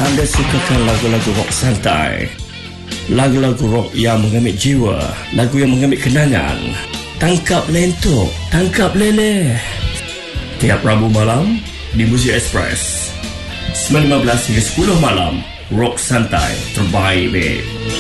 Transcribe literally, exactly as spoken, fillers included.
Anda sukakan lagu-lagu rock santai, lagu-lagu rock yang mengambil jiwa, lagu yang mengambil kenangan. Tangkap lentok, tangkap leleh. Tiap Rabu malam di Muzik Express sembilan lima belas hingga sepuluh malam. Rock santai terbaik, babe.